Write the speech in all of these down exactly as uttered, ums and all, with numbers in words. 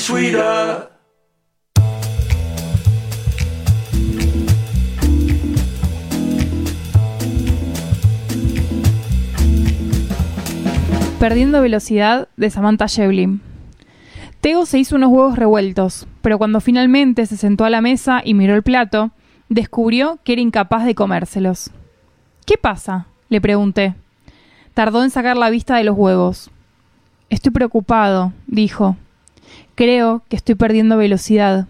Sweeter. Perdiendo velocidad, de Samantha Schweblin. Tego se hizo unos huevos revueltos, pero cuando finalmente se sentó a la mesa y miró el plato, descubrió que era incapaz de comérselos. ¿Qué pasa?, le pregunté. Tardó en sacar la vista de los huevos. Estoy preocupado, dijo. Creo que estoy perdiendo velocidad.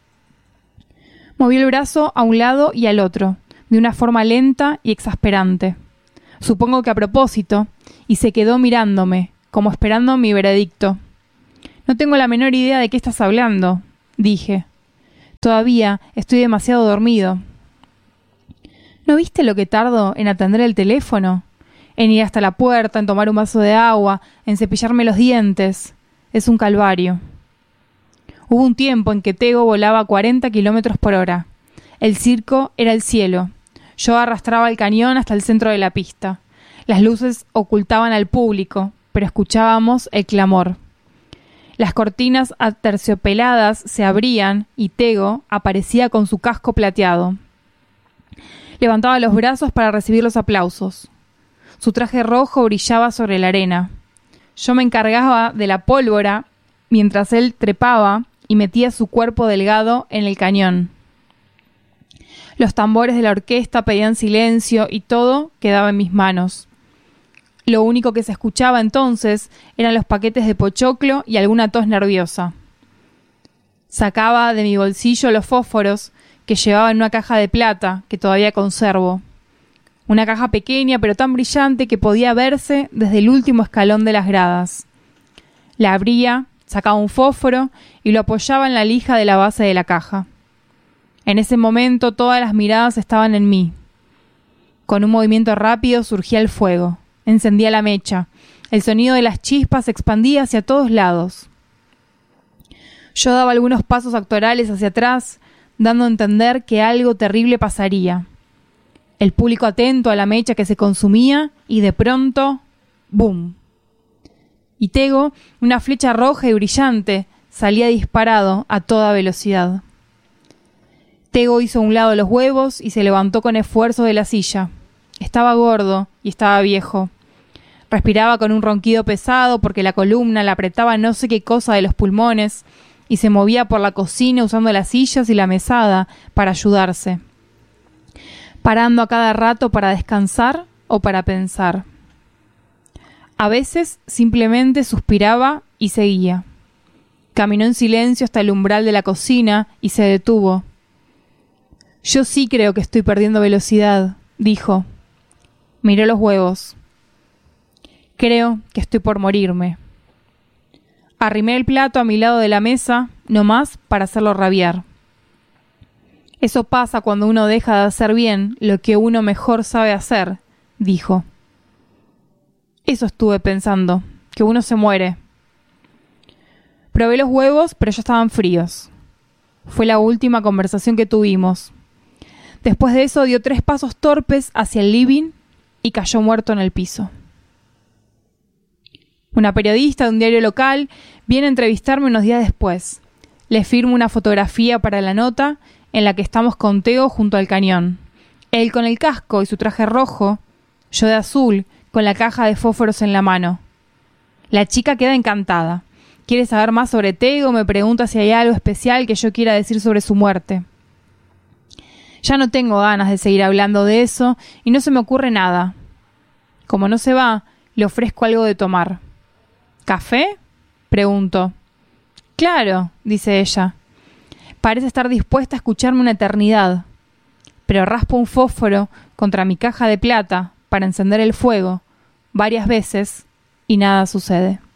Movió el brazo a un lado y al otro, de una forma lenta y exasperante. Supongo que a propósito, y se quedó mirándome, como esperando mi veredicto. No tengo la menor idea de qué estás hablando, dije. Todavía estoy demasiado dormido. ¿No viste lo que tardo en atender el teléfono? En ir hasta la puerta, en tomar un vaso de agua, en cepillarme los dientes. Es un calvario. Hubo un tiempo en que Tego volaba a cuarenta kilómetros por hora. El circo era el cielo. Yo arrastraba el cañón hasta el centro de la pista. Las luces ocultaban al público, pero escuchábamos el clamor. Las cortinas aterciopeladas se abrían y Tego aparecía con su casco plateado. Levantaba los brazos para recibir los aplausos. Su traje rojo brillaba sobre la arena. Yo me encargaba de la pólvora mientras él trepaba y metía su cuerpo delgado en el cañón. Los tambores de la orquesta pedían silencio y todo quedaba en mis manos. Lo único que se escuchaba entonces eran los paquetes de pochoclo y alguna tos nerviosa. Sacaba de mi bolsillo los fósforos que llevaba en una caja de plata que todavía conservo. Una caja pequeña pero tan brillante que podía verse desde el último escalón de las gradas. La abría, sacaba un fósforo y lo apoyaba en la lija de la base de la caja. En ese momento todas las miradas estaban en mí. Con un movimiento rápido surgía el fuego. Encendía la mecha. El sonido de las chispas se expandía hacia todos lados. Yo daba algunos pasos actorales hacia atrás, dando a entender que algo terrible pasaría. El público atento a la mecha que se consumía y de pronto, ¡bum! Y Tego, una flecha roja y brillante, salía disparado a toda velocidad. Tego hizo a un lado los huevos y se levantó con esfuerzo de la silla. Estaba gordo y estaba viejo. Respiraba con un ronquido pesado porque la columna le apretaba no sé qué cosa de los pulmones y se movía por la cocina usando las sillas y la mesada para ayudarse, parando a cada rato para descansar o para pensar. A veces simplemente suspiraba y seguía. Caminó en silencio hasta el umbral de la cocina y se detuvo. Yo sí creo que estoy perdiendo velocidad, dijo. Miró los huevos. Creo que estoy por morirme. Arrimé el plato a mi lado de la mesa, no más para hacerlo rabiar. Eso pasa cuando uno deja de hacer bien lo que uno mejor sabe hacer, dijo. Eso estuve pensando, que uno se muere. Probé los huevos, pero ya estaban fríos. Fue la última conversación que tuvimos. Después de eso dio tres pasos torpes hacia el living y cayó muerto en el piso. Una periodista de un diario local viene a entrevistarme unos días después. Le firmo una fotografía para la nota en la que estamos con Tego junto al cañón. Él con el casco y su traje rojo, yo de azul, con la caja de fósforos en la mano. La chica queda encantada. Quiere saber más sobre Tego, me pregunta si hay algo especial que yo quiera decir sobre su muerte. Ya no tengo ganas de seguir hablando de eso y no se me ocurre nada. Como no se va, le ofrezco algo de tomar. ¿Café?, pregunto. Claro, dice ella. Parece estar dispuesta a escucharme una eternidad. Pero raspo un fósforo contra mi caja de plata para encender el fuego varias veces y nada sucede.